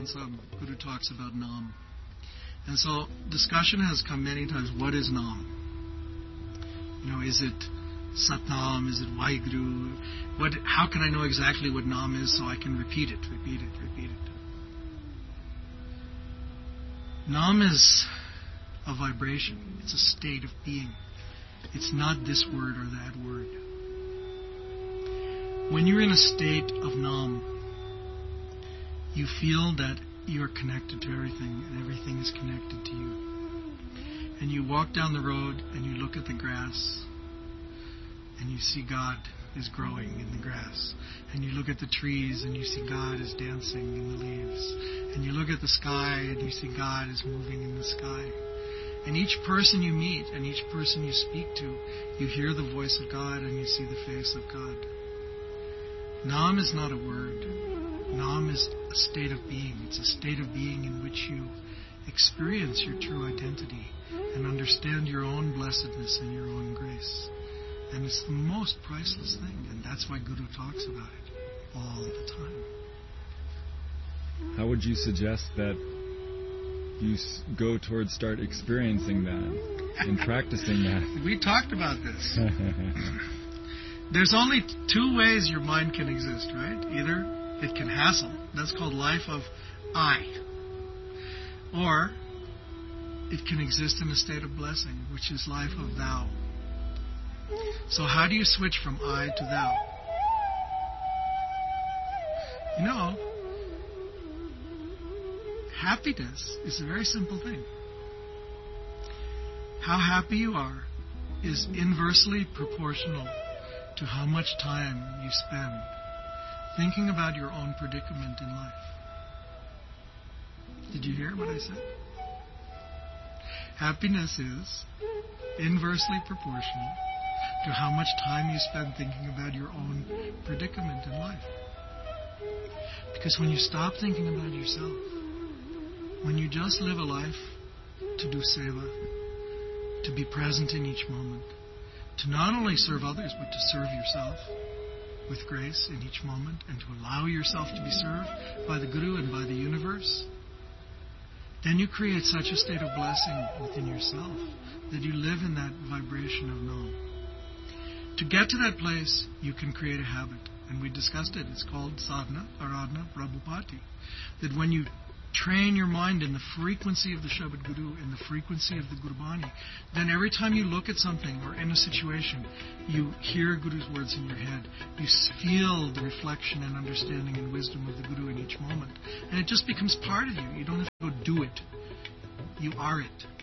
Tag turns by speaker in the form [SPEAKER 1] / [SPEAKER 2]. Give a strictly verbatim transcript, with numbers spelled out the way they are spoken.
[SPEAKER 1] Granth Sahib, Guru talks about Nam. And so discussion has come many times, what is Nam? You know, is it Satnam? Is it Vaheguru? What, how can I know exactly what Nam is so I can repeat it, repeat it, repeat it? Nam is a vibration. It's a state of being. It's not this word or that word. When you're in a state of Nam, you feel that you're connected to everything and everything is connected to you. And you walk down the road and you look at the grass and you see God is growing in the grass. And you look at the trees and you see God is dancing in the leaves. And you look at the sky and you see God is moving in the sky. And each person you meet and each person you speak to, you hear the voice of God and you see the face of God. Nam is not a word. Nam is a state of being. It's a state of being in which you experience your true identity and understand your own blessedness and your own grace. And it's the most priceless thing, and that's why Guru talks about it all the time.
[SPEAKER 2] How would you suggest that you go towards start experiencing that and practicing that?
[SPEAKER 1] We talked about this. There's only two ways your mind can exist, right? Either it can hassle, that's called life of I, or it can exist in a state of blessing, which is life of thou. So how do you switch from I to thou? You know, happiness is a very simple thing. How happy you are is inversely proportional to how much time you spend thinking about your own predicament in life. Did you hear what I said? Happiness is inversely proportional to how much time you spend thinking about your own predicament in life. Because when you stop thinking about yourself, when you just live a life to do seva, to be present in each moment, to not only serve others, but to serve yourself with grace in each moment, and to allow yourself to be served by the Guru and by the universe, then you create such a state of blessing within yourself that you live in that vibration of Nam. To get to that place, you can create a habit. And we discussed it. It's called sadhana, aradhana, prabhupati. That when you train your mind in the frequency of the Shabad Guru, in the frequency of the Gurbani, then every time you look at something or in a situation, you hear Guru's words in your head. You feel the reflection and understanding and wisdom of the Guru in each moment. And it just becomes part of you. You don't have to go do it. You are it.